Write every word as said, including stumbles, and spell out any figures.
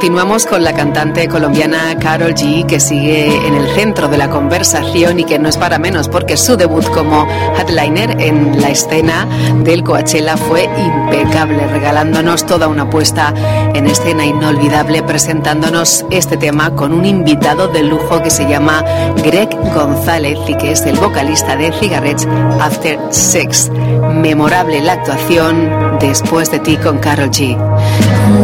Continuamos con la cantante colombiana Karol G, que sigue en el centro de la conversación y que no es para menos porque su debut como headliner en la escena del Coachella fue impecable, regalándonos toda una puesta en escena inolvidable, presentándonos este tema con un invitado de lujo que se llama Greg González y que es el vocalista de Cigarettes After Sex. Memorable la actuación Después de ti con Karol G.